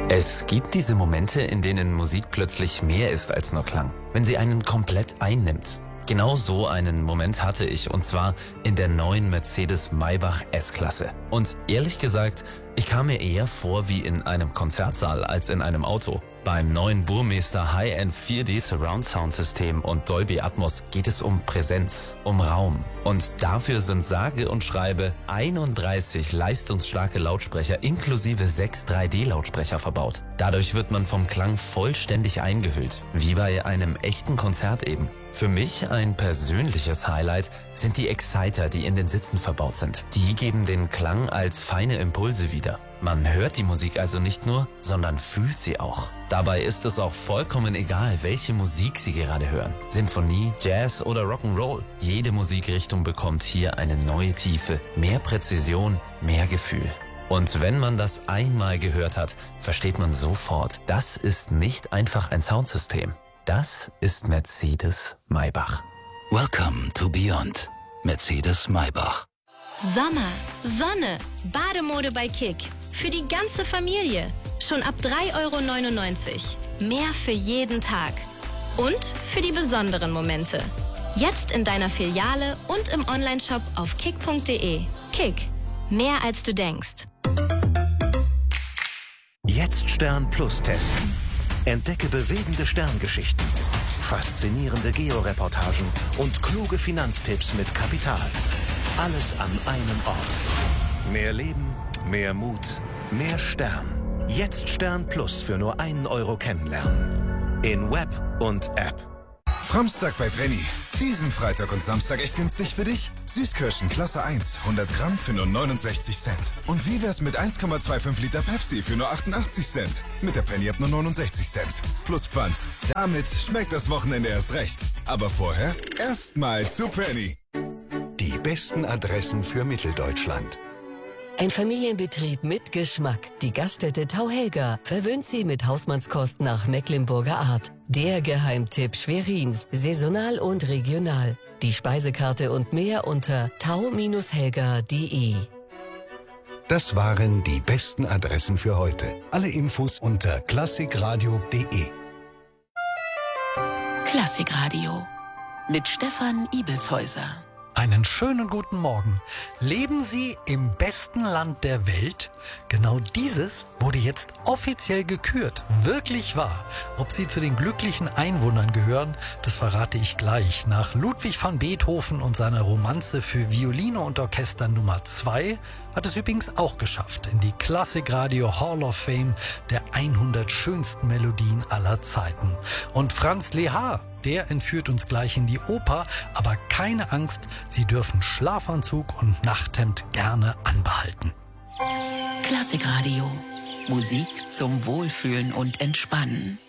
Es gibt diese Momente, in denen Musik plötzlich mehr ist als nur Klang, wenn sie einen komplett einnimmt. Genau so einen Moment hatte ich, und zwar in der neuen Mercedes-Maybach S-Klasse. Und ehrlich gesagt, ich kam mir eher vor wie in einem Konzertsaal als in einem Auto. Beim neuen Burmester High-End 4D Surround Sound System und Dolby Atmos geht es um Präsenz, um Raum. Und dafür sind sage und schreibe 31 leistungsstarke Lautsprecher inklusive 6 3D-Lautsprecher verbaut. Dadurch wird man vom Klang vollständig eingehüllt, wie bei einem echten Konzert eben. Für mich ein persönliches Highlight sind die Exciter, die in den Sitzen verbaut sind. Die geben den Klang als feine Impulse wieder. Man hört die Musik also nicht nur, sondern fühlt sie auch. Dabei ist es auch vollkommen egal, welche Musik Sie gerade hören. Sinfonie, Jazz oder Rock'n'Roll. Jede Musikrichtung bekommt hier eine neue Tiefe, mehr Präzision, mehr Gefühl. Und wenn man das einmal gehört hat, versteht man sofort, das ist nicht einfach ein Soundsystem. Das ist Mercedes-Maybach. Welcome to Beyond. Mercedes-Maybach. Sommer, Sonne, Bademode bei Kick. Für die ganze Familie. Schon ab 3,99 €. Mehr für jeden Tag. Und für die besonderen Momente. Jetzt in deiner Filiale und im Onlineshop auf kick.de. Kick. Mehr als du denkst. Jetzt Stern Plus testen. Entdecke bewegende Sterngeschichten, faszinierende Georeportagen und kluge Finanztipps mit Kapital. Alles an einem Ort. Mehr Leben, mehr Mut, mehr Stern. Jetzt Stern Plus für nur 1 € kennenlernen. In Web und App. Framstag bei Penny. Diesen Freitag und Samstag echt günstig für dich? Süßkirschen Klasse 1, 100 Gramm für nur 69 Cent. Und wie wär's mit 1,25 Liter Pepsi für nur 88 Cent? Mit der Penny ab nur 69 Cent. Plus Pfand. Damit schmeckt das Wochenende erst recht. Aber vorher erstmal zu Penny. Die besten Adressen für Mitteldeutschland. Ein Familienbetrieb mit Geschmack. Die Gaststätte Tauhelga verwöhnt Sie mit Hausmannskost nach Mecklenburger Art. Der Geheimtipp Schwerins, saisonal und regional. Die Speisekarte und mehr unter tau-helga.de. Das waren die besten Adressen für heute. Alle Infos unter klassikradio.de. Klassikradio mit Stefan Ibelshäuser. Einen schönen guten Morgen. Leben Sie im besten Land der Welt? Genau dieses wurde jetzt offiziell gekürt. Wirklich wahr. Ob Sie zu den glücklichen Einwohnern gehören, das verrate ich gleich. Nach Ludwig van Beethoven und seiner Romanze für Violine und Orchester Nummer 2 hat es übrigens auch geschafft in die Klassikradio Hall of Fame der 100 schönsten Melodien aller Zeiten. Und Franz Lehár, der entführt uns gleich in die Oper, aber keine Angst, Sie dürfen Schlafanzug und Nachthemd gerne anbehalten. Klassikradio. Musik zum Wohlfühlen und Entspannen.